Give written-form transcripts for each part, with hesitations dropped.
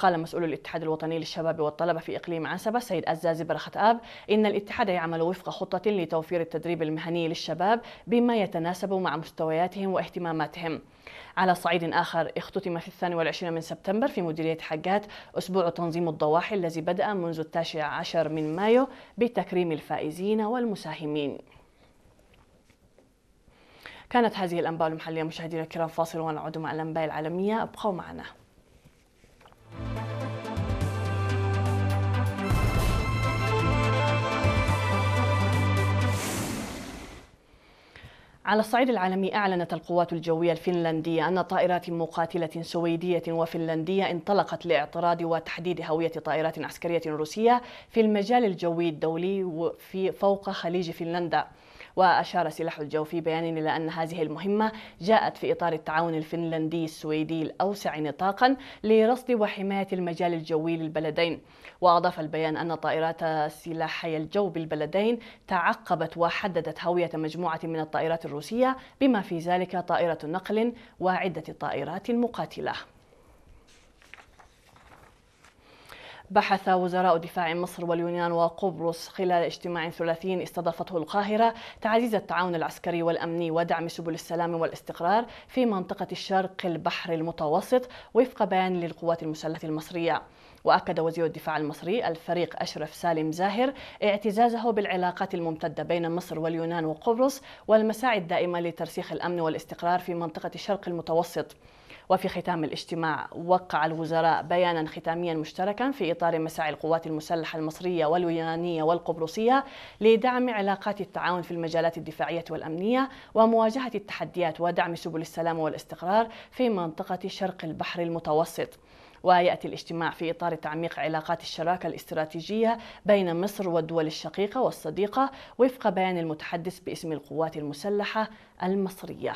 وقال مسؤول الاتحاد الوطني للشباب والطلبة في إقليم عنسبة سيد أزازي برخة آب إن الاتحاد يعمل وفق خطة لتوفير التدريب المهني للشباب بما يتناسب مع مستوياتهم واهتماماتهم. على صعيد آخر، اختتم في 22 من سبتمبر في مديرية حقات أسبوع تنظيم الضواحي الذي بدأ منذ 19 من مايو بتكريم الفائزين والمساهمين. كانت هذه الأنباء المحلية مشاهدينا الكرام، فاصل ونعود مع الأنباء العالمية، ابقوا معنا. على الصعيد العالمي، أعلنت القوات الجوية الفنلندية أن طائرات مقاتلة سويدية وفنلندية انطلقت لاعتراض وتحديد هوية طائرات عسكرية روسية في المجال الجوي الدولي فوق خليج فنلندا. وأشار سلاح الجو في بيان إلى أن هذه المهمة جاءت في إطار التعاون الفنلندي السويدي الأوسع نطاقا لرصد وحماية المجال الجوي للبلدين. وأضاف البيان أن طائرات سلاحي الجو بالبلدين تعقبت وحددت هوية مجموعة من الطائرات الروسية بما في ذلك طائرة نقل وعدة طائرات مقاتلة. بحث وزراء دفاع مصر واليونان وقبرص خلال اجتماع ثلاثي استضافته القاهرة تعزيز التعاون العسكري والأمني ودعم سبل السلام والاستقرار في منطقة الشرق البحر المتوسط وفق بيان للقوات المسلحة المصرية. وأكد وزير الدفاع المصري الفريق أشرف سالم زاهر اعتزازه بالعلاقات الممتدة بين مصر واليونان وقبرص والمساعي الدائمة لترسيخ الأمن والاستقرار في منطقة الشرق المتوسط. وفي ختام الاجتماع وقع الوزراء بيانا ختاميا مشتركا في إطار مساعي القوات المسلحة المصرية واليونانية والقبرصية لدعم علاقات التعاون في المجالات الدفاعية والأمنية ومواجهة التحديات ودعم سبل السلام والاستقرار في منطقة شرق البحر المتوسط. ويأتي الاجتماع في إطار تعميق علاقات الشراكة الاستراتيجية بين مصر والدول الشقيقة والصديقة وفق بيان المتحدث باسم القوات المسلحة المصرية.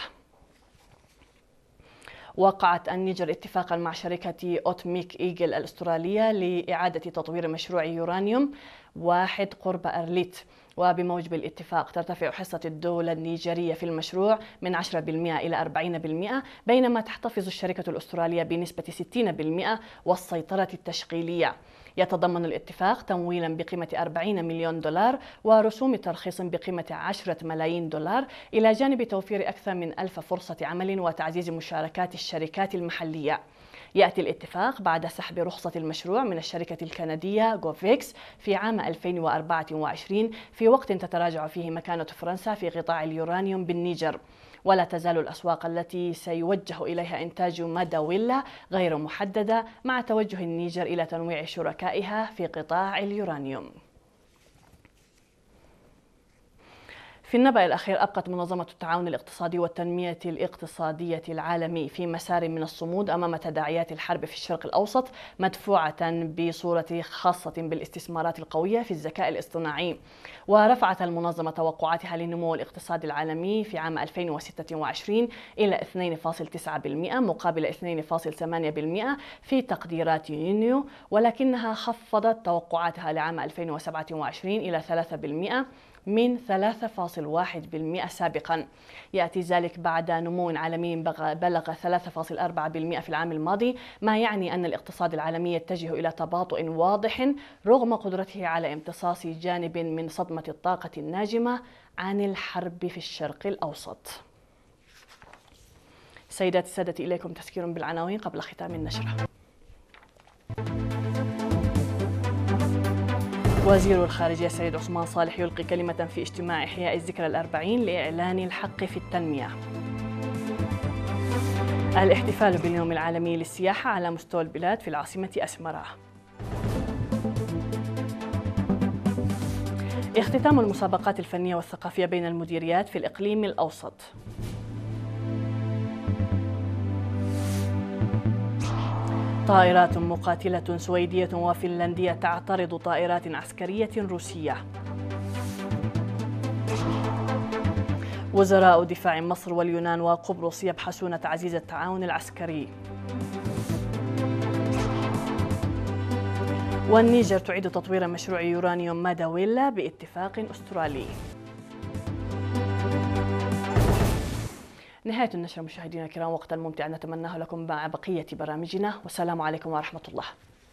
وقعت النيجر اتفاقا مع شركة أوتميك إيجل الأسترالية لإعادة تطوير مشروع يورانيوم 1 قرب أرليت. وبموجب الاتفاق ترتفع حصة الدولة النيجيرية في المشروع من 10% إلى 40%، بينما تحتفظ الشركة الأسترالية بنسبة 60% والسيطرة التشغيلية. يتضمن الاتفاق تمويلا بقيمة 40 مليون دولار ورسوم ترخيص بقيمة 10 ملايين دولار، إلى جانب توفير أكثر من 1000 فرصة عمل وتعزيز مشاركات الشركات المحلية. يأتي الاتفاق بعد سحب رخصة المشروع من الشركة الكندية جوفيكس في عام 2024 في وقت تتراجع فيه مكانة فرنسا في قطاع اليورانيوم بالنيجر. ولا تزال الأسواق التي سيوجه إليها إنتاج ماداويلا غير محددة، مع توجه النيجر إلى تنويع شركائها في قطاع اليورانيوم. في النبأ الأخير، أبقت منظمة التعاون الاقتصادي والتنمية الاقتصادية العالمي في مسار من الصمود أمام تداعيات الحرب في الشرق الأوسط، مدفوعة بصورة خاصة بالاستثمارات القوية في الذكاء الاصطناعي. ورفعت المنظمة توقعاتها لنمو الاقتصاد العالمي في عام 2026 إلى 2.9% مقابل 2.8% في تقديرات يونيو، ولكنها خفضت توقعاتها لعام 2027 إلى 3% من 3.1% سابقا. يأتي ذلك بعد نمو عالمي بلغ 3.4% في العام الماضي، ما يعني أن الاقتصاد العالمي يتجه إلى تباطؤ واضح رغم قدرته على امتصاص جانب من صدمة الطاقة الناجمة عن الحرب في الشرق الأوسط. سيداتي السادة، إليكم تذكير بالعناوين قبل ختام النشرة. وزير الخارجية السيد عثمان صالح يلقي كلمة في اجتماع إحياء الذكرى الأربعين لإعلان الحق في التنمية. الاحتفال باليوم العالمي للسياحة على مستوى البلاد في العاصمة أسمرة. اختتام المسابقات الفنية والثقافية بين المديريات في الإقليم الأوسط. طائرات مقاتلة سويدية وفنلندية تعترض طائرات عسكرية روسية. وزراء دفاع مصر واليونان وقبرص يبحثون تعزيز التعاون العسكري. والنيجر تعيد تطوير مشروع يورانيوم ماداويلا باتفاق أسترالي. نهاية النشرة مشاهدينا الكرام، وقتا ممتعا نتمناه لكم مع بقية برامجنا، والسلام عليكم ورحمة الله.